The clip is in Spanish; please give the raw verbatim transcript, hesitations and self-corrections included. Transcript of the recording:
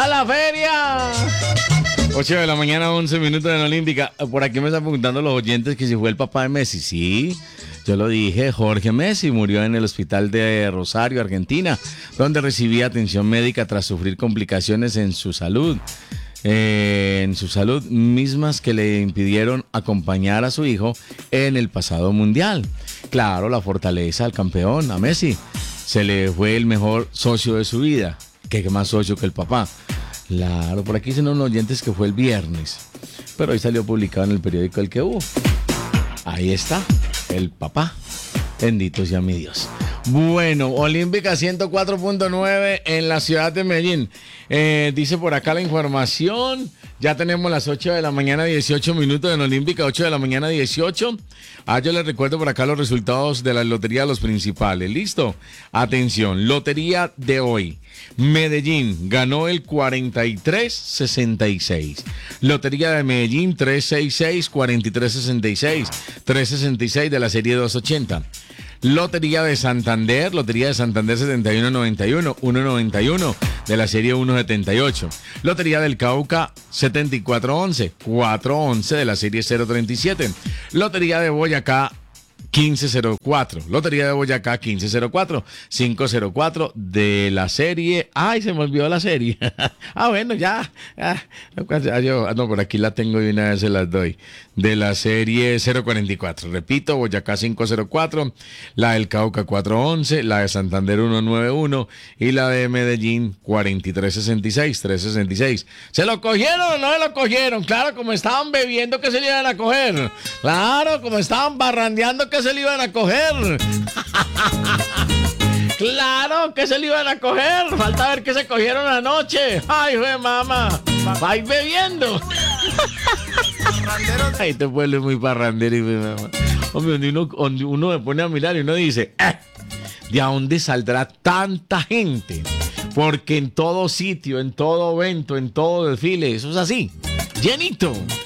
¡A la feria! ocho de la mañana, once minutos en la Olímpica. Por aquí me están preguntando los oyentes que si fue el papá de Messi. Sí, yo lo dije, Jorge Messi murió en el hospital de Rosario, Argentina, donde recibía atención médica tras sufrir complicaciones en su salud. Eh, en su salud mismas que le impidieron acompañar a su hijo en el pasado mundial. Claro, la fortaleza al campeón, a Messi, se le fue el mejor socio de su vida. ¿Qué más socio que el papá? Claro, por aquí dicen unos oyentes que fue el viernes, pero hoy salió publicado en el periódico El que hubo. Ahí está, el papá. Bendito sea mi Dios. Bueno, Olímpica ciento cuatro punto nueve en la ciudad de Medellín. Eh, dice por acá la información. Ya tenemos las ocho de la mañana, dieciocho minutos en Olímpica, ocho de la mañana, dieciocho. Ah, yo les recuerdo por acá los resultados de la lotería, los principales. ¿Listo? Atención, lotería de hoy. Medellín ganó el cuarenta y tres sesenta y seis. Lotería de Medellín trescientos sesenta y seis, cuarenta y tres sesenta y seis. trescientos sesenta y seis de la serie doscientos ochenta. Lotería de Santander, Lotería de Santander setenta y uno noventa y uno, ciento noventa y uno de la serie ciento setenta y ocho. Lotería del Cauca setenta y cuatro once, cuatrocientos once de la serie cero treinta y siete. Lotería de Boyacá quince cero cuatro, Lotería de Boyacá quince cero cuatro, quinientos cuatro de la serie. Ay, se me olvidó la serie. Ah, bueno, ya. ya. Yo, no, por aquí la tengo y una vez se las doy. De la serie cero cuarenta y cuatro. Repito, Boyacá quinientos cuatro, la del Cauca cuatrocientos once, la de Santander ciento noventa y uno y la de Medellín cuarenta y tres sesenta y seis, trescientos sesenta y seis. ¿Se lo cogieron o no se lo cogieron? Claro, como estaban bebiendo que se le iban a coger. Claro, como estaban barrandeando que se le iban a coger. Claro que se le iban a coger. Falta ver que se cogieron anoche. Ay, güey, mamá. Vais bebiendo. Ay, este pueblo es muy parrandero, güey, mamá. Hombre, donde uno, donde uno me pone a mirar y uno dice, eh, ¿de dónde saldrá tanta gente? Porque en todo sitio, en todo evento, en todo desfile, eso es así. Llenito.